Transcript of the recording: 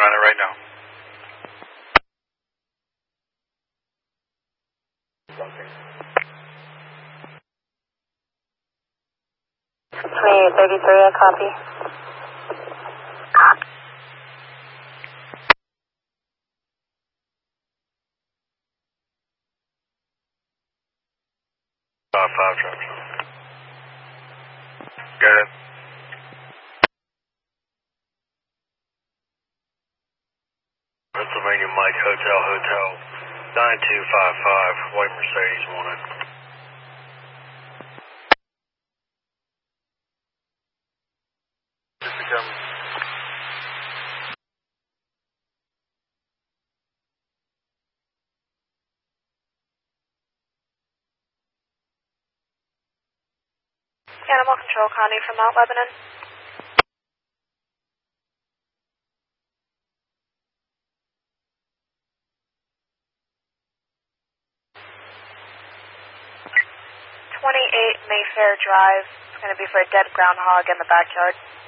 working on it right now. Me, 33, I copy. Five trucks. Got it. Pennsylvania Mike Hotel 9255, white Mercedes wanted. Just become. Animal Control, Connie from Mount Lebanon. #28 Mayfair Drive. It's going to be for a dead groundhog in the backyard.